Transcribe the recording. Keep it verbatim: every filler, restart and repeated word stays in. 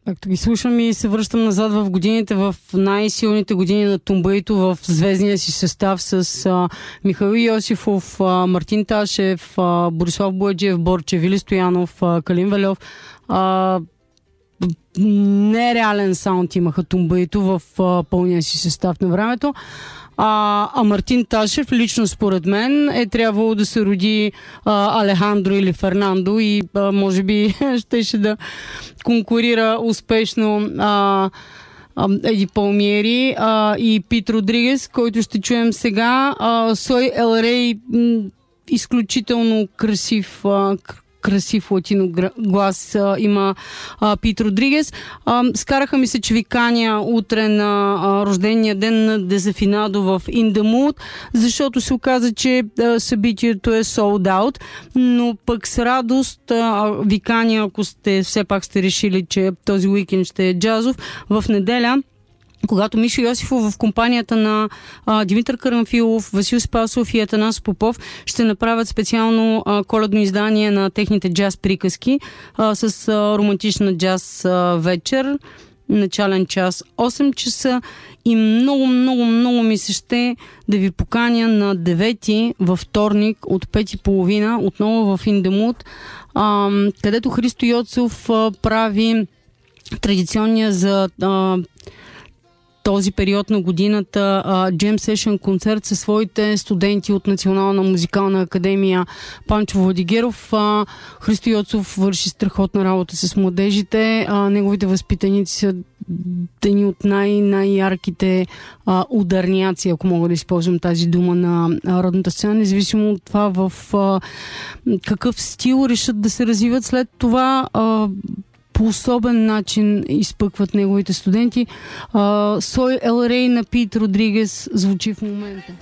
Както ги слушам и се връщам назад в годините, в най-силните години на тумбаито в звездния си състав с а, Михаил Йосифов, а, Мартин Ташев, а, Борислав Бояджиев, Борче, Вили Стоянов, а, Калин Вельов. А, нереален саунд имаха тумбаито в а, пълния си състав на времето. А, а Мартин Ташев, лично според мен, е трябвало да се роди а, Алехандро или Фернандо и а, може би щеше да конкурира успешно а, а, Еди Палмиери а, и Пит Родригес, който ще чуем сега. А, Сой Ел Рей, м- изключително красив а, красив латино глас а, има а, Пит Родригес. А, скараха ми се, че ви каня утре на а, рождения ден на Дезафинадо в In The Mood, защото се оказа, че а, събитието е sold out, но пък с радост а, ви каня, ако сте все пак сте решили, че този уикенд ще е джазов, в неделя, когато Мишо Йосифов в компанията на а, Димитър Карамфилов, Васил Спасов и Атанас Попов ще направят специално а, коледно издание на техните джаз приказки а, с а, романтична джаз а, вечер. Начален час осем часа и много, много, много ми се ще да ви поканя на девети във вторник от пет и половина отново в In The Mood, а, където Христо Йоцов а, прави традиционния за а, този период на годината Jam Session концерт със своите студенти от Национална музикална академия Панчо Владигеров. А, Христо Йоцов върши страхотна работа с младежите. А, неговите възпитаници са едни от най- най-ярките а, ударняци, ако мога да използвам тази дума, на а, родната сцена, независимо от това в а, какъв стил решат да се развиват след това. А, по особен начин изпъкват неговите студенти. Сой Ел Рей на Пит Родригес звучи в момента.